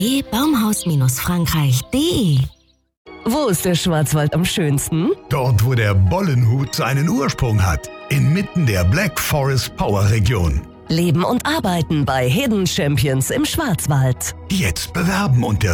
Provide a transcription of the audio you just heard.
Baumhaus-Frankreich.de. Wo ist der Schwarzwald am schönsten? Dort, wo der Bollenhut seinen Ursprung hat. Inmitten der Black Forest Power Region. Leben und arbeiten bei Hidden Champions im Schwarzwald. Jetzt bewerben unter